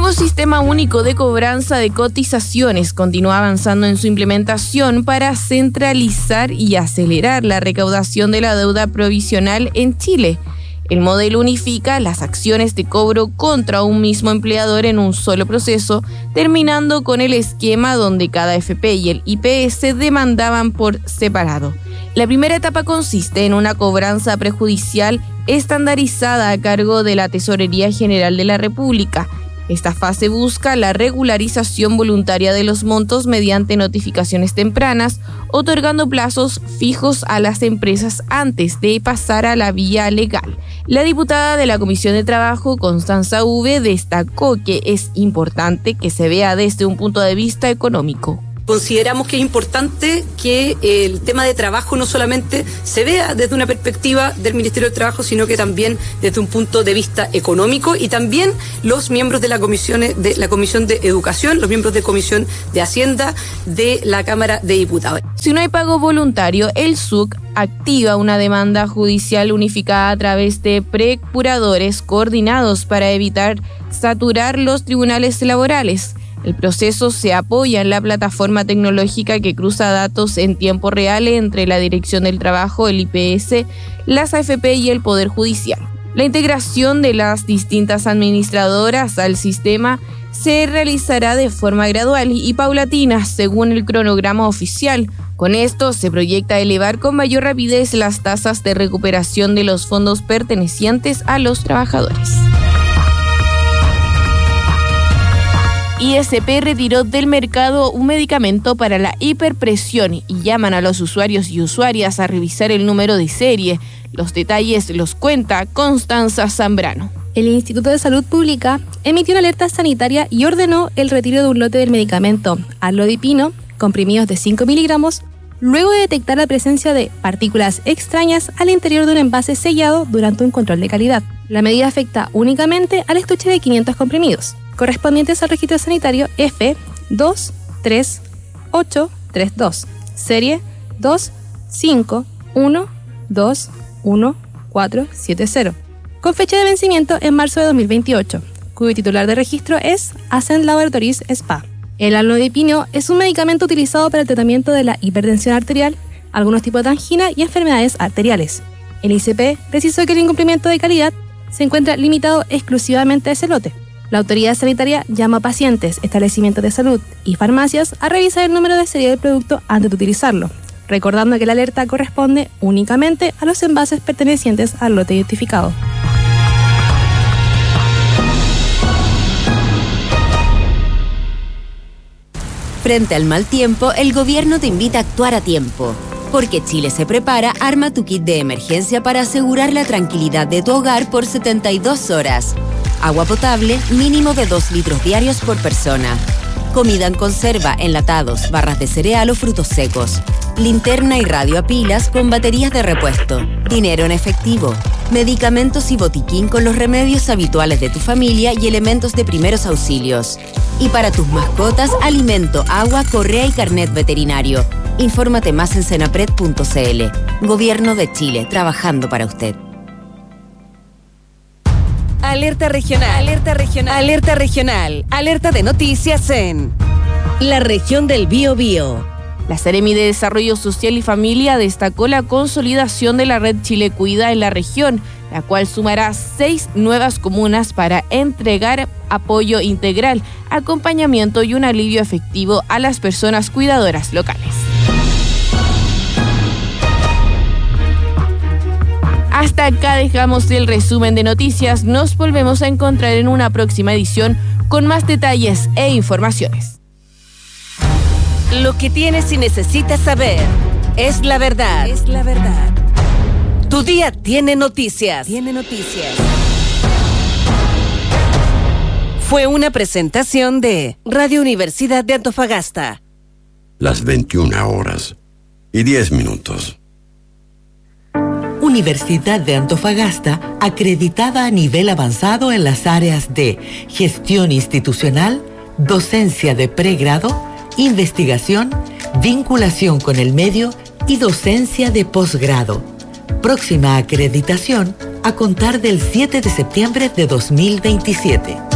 nuevo sistema único de cobranza de cotizaciones continúa avanzando en su implementación para centralizar y acelerar la recaudación de la deuda provisional en Chile. El modelo unifica las acciones de cobro contra un mismo empleador en un solo proceso, terminando con el esquema donde cada AFP y el IPS demandaban por separado. La primera etapa consiste en una cobranza prejudicial estandarizada a cargo de la Tesorería General de la República. Esta fase busca la regularización voluntaria de los montos mediante notificaciones tempranas, otorgando plazos fijos a las empresas antes de pasar a la vía legal. La diputada de la Comisión de Trabajo, Constanza V., destacó que es importante que se vea desde un punto de vista económico. Consideramos que es importante que el tema de trabajo no solamente se vea desde una perspectiva del Ministerio del Trabajo, sino que también desde un punto de vista económico, y también los miembros de la Comisión de Educación, los miembros de Comisión de Hacienda de la Cámara de Diputados. Si no hay pago voluntario, el SUC activa una demanda judicial unificada a través de procuradores coordinados para evitar saturar los tribunales laborales. El proceso se apoya en la plataforma tecnológica que cruza datos en tiempo real entre la Dirección del Trabajo, el IPS, las AFP y el Poder Judicial. La integración de las distintas administradoras al sistema se realizará de forma gradual y paulatina según el cronograma oficial. Con esto se proyecta elevar con mayor rapidez las tasas de recuperación de los fondos pertenecientes a los trabajadores. ISP retiró del mercado un medicamento para la hiperpresión y llaman a los usuarios y usuarias a revisar el número de serie. Los detalles los cuenta Constanza Zambrano. El Instituto de Salud Pública emitió una alerta sanitaria y ordenó el retiro de un lote del medicamento Alodipino, comprimidos de 5 miligramos, luego de detectar la presencia de partículas extrañas al interior de un envase sellado durante un control de calidad. La medida afecta únicamente al estuche de 500 comprimidos, correspondientes al registro sanitario F23832, serie 251121470, con fecha de vencimiento en marzo de 2028, cuyo titular de registro es Ascend Laboratories SPA. El alodipino es un medicamento utilizado para el tratamiento de la hipertensión arterial, algunos tipos de angina y enfermedades arteriales. El ICP precisó que el incumplimiento de calidad se encuentra limitado exclusivamente a ese lote. La autoridad sanitaria llama a pacientes, establecimientos de salud y farmacias a revisar el número de serie del producto antes de utilizarlo, recordando que la alerta corresponde únicamente a los envases pertenecientes al lote identificado. Frente al mal tiempo, el gobierno te invita a actuar a tiempo. Porque Chile se prepara, arma tu kit de emergencia para asegurar la tranquilidad de tu hogar por 72 horas. Agua potable, mínimo de 2 litros diarios por persona. Comida en conserva, enlatados, barras de cereal o frutos secos. Linterna y radio a pilas con baterías de repuesto. Dinero en efectivo. Medicamentos y botiquín con los remedios habituales de tu familia y elementos de primeros auxilios. Y para tus mascotas, alimento, agua, correa y carnet veterinario. Infórmate más en senapred.cl. Gobierno de Chile, trabajando para usted. Alerta regional, alerta regional, alerta regional, alerta de noticias en la región del Biobío. La Seremi de Desarrollo Social y Familia destacó la consolidación de la red Chile Cuida en la región, la cual sumará 6 nuevas comunas para entregar apoyo integral, acompañamiento y un alivio efectivo a las personas cuidadoras locales. Hasta acá dejamos el resumen de noticias. Nos volvemos a encontrar en una próxima edición con más detalles e informaciones. Lo que tienes y necesitas saber es la verdad. Es la verdad. Tu día tiene noticias. Tiene noticias. Fue una presentación de Radio Universidad de Antofagasta. Las 21:10. Universidad de Antofagasta, acreditada a nivel avanzado en las áreas de gestión institucional, docencia de pregrado, investigación, vinculación con el medio y docencia de posgrado. Próxima acreditación a contar del 7 de septiembre de 2027.